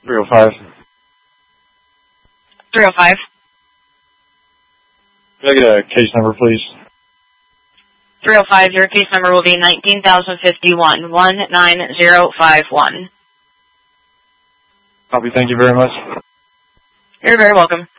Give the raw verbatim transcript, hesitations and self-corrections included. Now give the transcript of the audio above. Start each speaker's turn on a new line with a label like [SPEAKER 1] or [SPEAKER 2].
[SPEAKER 1] three oh five.
[SPEAKER 2] three oh five.
[SPEAKER 1] Can I get a case number, please?
[SPEAKER 2] three oh five, your case number will be nineteen thousand fifty-one, one nine zero five one.
[SPEAKER 1] Copy, thank you very much.
[SPEAKER 2] You're very welcome.